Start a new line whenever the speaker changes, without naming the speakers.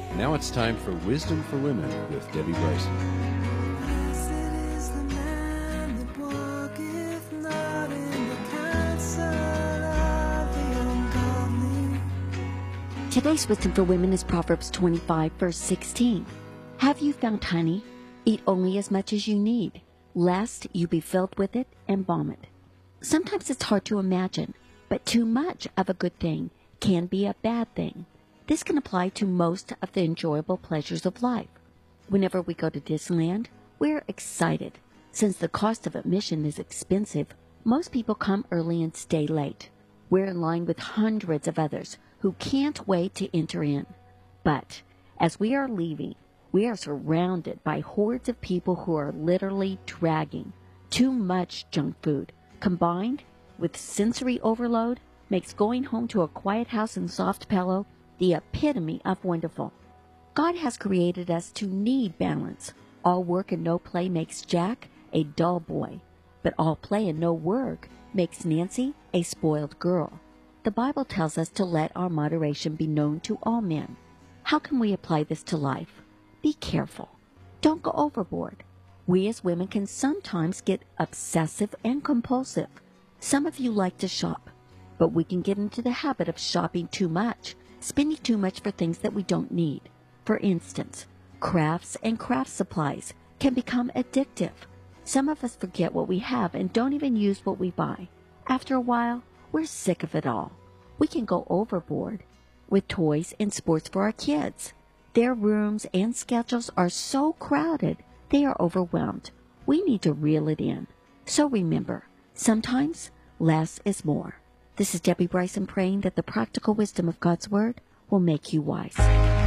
Now it's time for Wisdom for Women with Debbie Bryson.
Blessed is the man that walketh not in the counsel of the ungodly.
Today's wisdom for women is Proverbs 25, verse 16. Have you found honey? Eat only as much as you need, lest you be filled with it and vomit. Sometimes it's hard to imagine, but too much of a good thing can be a bad thing. This can apply to most of the enjoyable pleasures of life. Whenever we go to Disneyland, we're excited. Since the cost of admission is expensive, most people come early and stay late. We're in line with hundreds of others who can't wait to enter in. But as we are leaving, we are surrounded by hordes of people who are literally dragging too much junk food. Combined with sensory overload, makes going home to a quiet house and soft pillow the epitome of wonderful. God has created us to need balance. All work and no play makes Jack a dull boy, but all play and no work makes Nancy a spoiled girl. The Bible tells us to let our moderation be known to all men. How can we apply this to life? Be careful. Don't go overboard. We as women can sometimes get obsessive and compulsive. Some of you like to shop, but we can get into the habit of shopping too much, spending too much for things that we don't need. For instance, crafts and craft supplies can become addictive. Some of us forget what we have and don't even use what we buy. After a while, we're sick of it all. We can go overboard with toys and sports for our kids. Their rooms and schedules are so crowded, they are overwhelmed. We need to reel it in. So remember, sometimes less is more. This is Debbie Bryson praying that the practical wisdom of God's Word will make you wise.